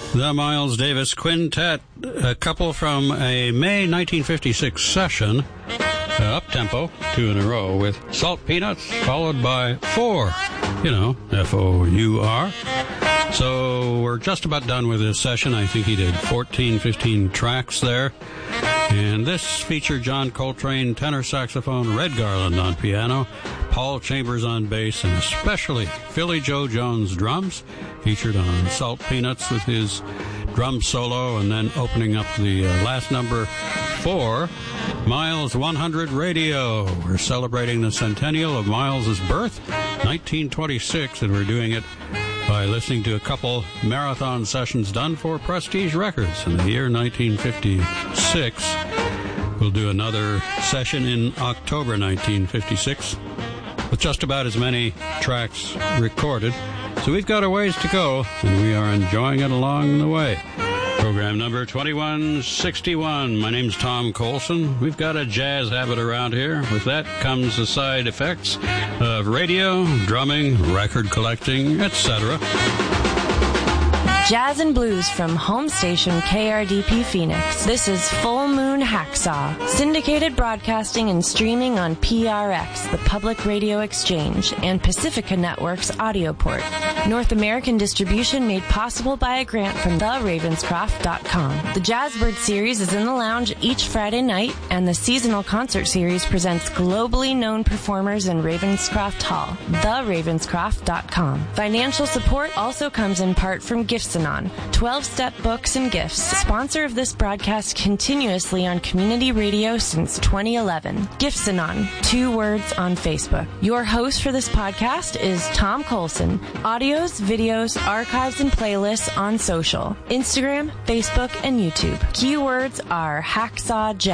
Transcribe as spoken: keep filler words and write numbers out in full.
The Miles Davis Quintet, a couple from a May nineteen fifty-six session, uh, up-tempo, two in a row, with Salt Peanuts, followed by Four, you know, F O U R. So we're just about done with this session. I think he did fourteen, fifteen tracks there. And this featured John Coltrane, tenor saxophone, Red Garland on piano, Paul Chambers on bass, and especially Philly Joe Jones drums, featured on Salt Peanuts with his drum solo, and then opening up the uh, last number, Four, Miles one hundred Radio. We're celebrating the centennial of Miles's birth, nineteen twenty-six, and we're doing it by listening to a couple marathon sessions done for Prestige Records in the year nineteen fifty-six. We'll do another session in October nineteen fifty-six with just about as many tracks recorded. So we've got a ways to go, and we are enjoying it along the way. Program number twenty-one sixty-one. My name's Tom Colson. We've got a jazz habit around here. With that comes the side effects of radio, drumming, record collecting, et cetera. Jazz and blues from home station K R D P Phoenix. This is Full Moon Hacksaw. Syndicated broadcasting and streaming on P R X, the Public Radio Exchange, and Pacifica Network's Audioport. North American distribution made possible by a grant from the ravenscroft dot com. The Jazzbird series is in the lounge each Friday night, and the seasonal concert series presents globally known performers in Ravenscroft Hall. the ravenscroft dot com. Financial support also comes in part from Gifts twelve-step books and gifts, sponsor of this broadcast continuously on community radio since twenty eleven. Gifts-Anon, two words on Facebook. Your host for this podcast is Tom Colson. Audios, videos, archives, and playlists on social, Instagram, Facebook, and YouTube. Keywords are Hacksaw Jazz.